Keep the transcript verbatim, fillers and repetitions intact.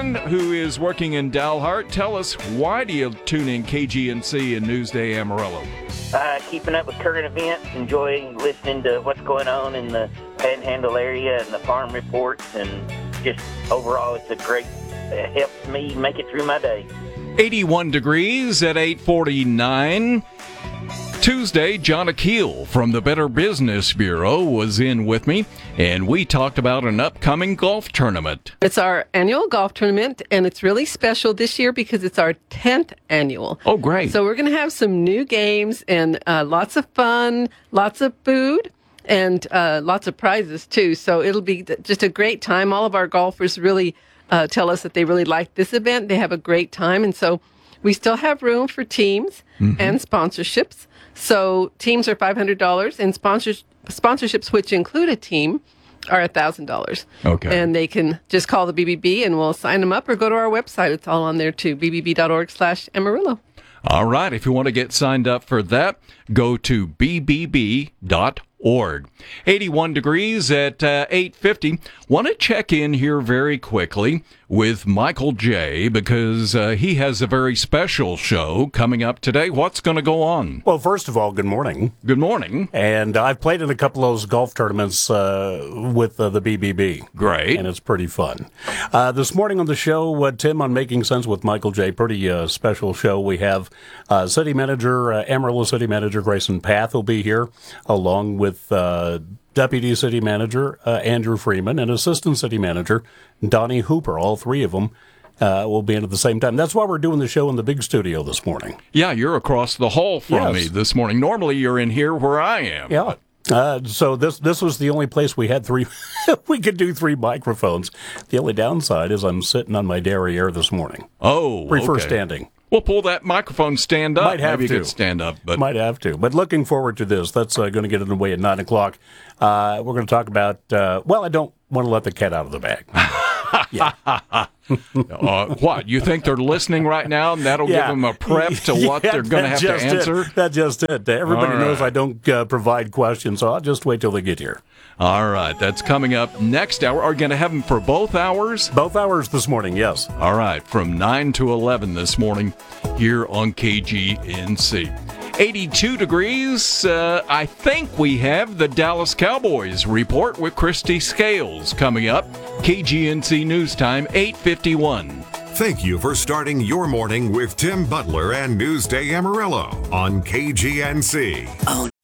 Aaron, who is working in Dalhart. Tell us, why do you tune in K G N C and Newsday Amarillo? Uh, keeping up with current events, enjoying listening to what's going on in the Panhandle area and the farm reports, and just overall it's a great, it helps me make it through my day. eighty-one degrees at eight forty-nine. Tuesday, John Akeel from the Better Business Bureau was in with me, and we talked about an upcoming golf tournament. It's our annual golf tournament, and it's really special this year because it's our tenth annual. Oh, great. So we're going to have some new games and uh, lots of fun, lots of food, and uh, lots of prizes, too. So it'll be just a great time. All of our golfers really uh, tell us that they really like this event. They have a great time, and so we still have room for teams mm-hmm. and sponsorships. So teams are five hundred dollars, and sponsors, sponsorships, which include a team, are one thousand dollars. Okay. And they can just call the B B B, and we'll sign them up, or go to our website. It's all on there, too, b b b dot org slash Amarillo. All right. If you want to get signed up for that, go to b b b dot org. eighty-one degrees at uh, eight fifty. Want to check in here very quickly with Michael J., because uh, he has a very special show coming up today. What's going to go on? Well, first of all, good morning. Good morning. And I've played in a couple of those golf tournaments uh, with uh, the B B B. Great. And it's pretty fun. Uh, this morning on the show, uh, Tim, on Making Sense with Michael J., pretty uh, special show. We have uh, City Manager, uh, Amarillo City Manager Grayson Path will be here, along with uh, Deputy City Manager uh, Andrew Freeman and Assistant City Manager Donnie Hooper. All three of them uh, will be in at the same time. That's why we're doing the show in the big studio this morning. Yeah, you're across the hall from yes. me this morning. Normally, you're in here where I am. Yeah. Uh, so this this was the only place we had three. we could do three microphones. The only downside is I'm sitting on my derriere this morning. Oh, prefer okay. standing. We'll pull that microphone stand up. Might have Maybe to. you could stand up. But Might have to. But looking forward to this. That's uh, going to get underway at nine o'clock. Uh, we're going to talk about, uh, well, I don't want to let the cat out of the bag. yeah. uh, what, you think they're listening right now, and that'll yeah. give them a prep to what yeah, they're going to have to answer? It. That's just it. Everybody All knows right. I don't uh, provide questions, so I'll just wait till they get here. All right, that's coming up next hour. Are you going to have them for both hours? Both hours this morning, yes. All right, from nine to eleven this morning here on K G N C. eighty-two degrees. Uh, I think we have the Dallas Cowboys report with Christy Scales coming up. K G N C News Time, eight fifty-one. Thank you for starting your morning with Tim Butler and Newsday Amarillo on K G N C. Oh,